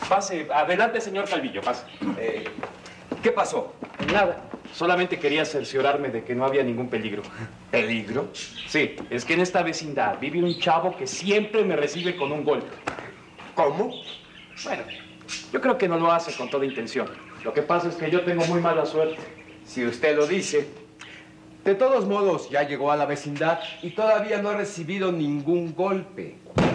Pase, adelante, señor Calvillo, pase. ¿Qué pasó? Nada. Solamente quería cerciorarme de que no había ningún peligro. ¿Peligro? Sí, es que en esta vecindad vive un chavo que siempre me recibe con un golpe. ¿Cómo? Bueno, yo creo que no lo hace con toda intención. Lo que pasa es que yo tengo muy mala suerte. Si usted lo dice. De todos modos, ya llegó a la vecindad y todavía no ha recibido ningún golpe.